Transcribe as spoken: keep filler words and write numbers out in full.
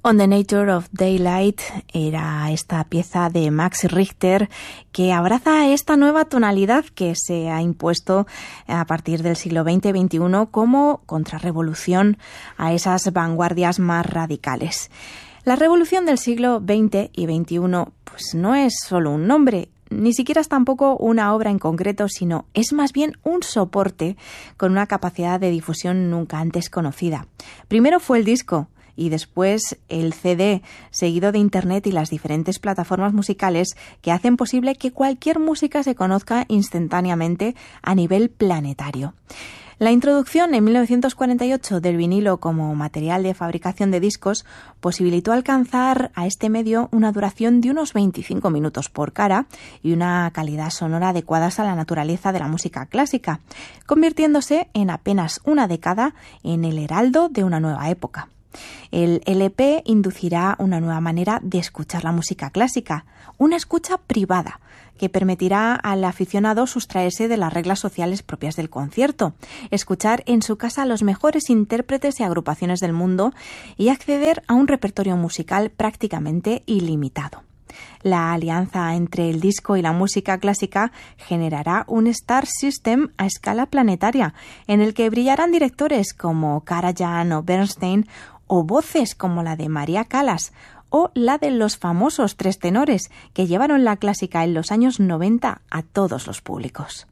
On the Nature of Daylight era esta pieza de Max Richter que abraza esta nueva tonalidad que se ha impuesto a partir del siglo veinte veintiuno como contrarrevolución a esas vanguardias más radicales. La revolución del siglo veinte y veintiuno pues no es solo un nombre, ni siquiera es tampoco una obra en concreto, sino es más bien un soporte con una capacidad de difusión nunca antes conocida. Primero fue el disco, y después el C D, seguido de Internet y las diferentes plataformas musicales que hacen posible que cualquier música se conozca instantáneamente a nivel planetario. La introducción en mil novecientos cuarenta y ocho del vinilo como material de fabricación de discos posibilitó alcanzar a este medio una duración de unos veinticinco minutos por cara y una calidad sonora adecuadas a la naturaleza de la música clásica, convirtiéndose en apenas una década en el heraldo de una nueva época. El L P inducirá una nueva manera de escuchar la música clásica, una escucha privada que permitirá al aficionado sustraerse de las reglas sociales propias del concierto, escuchar en su casa a los mejores intérpretes y agrupaciones del mundo y acceder a un repertorio musical prácticamente ilimitado. La alianza entre el disco y la música clásica generará un Star System a escala planetaria, en el que brillarán directores como Karajan o Bernstein, o voces como la de María Callas, o la de los famosos tres tenores que llevaron la clásica en los años noventa a todos los públicos.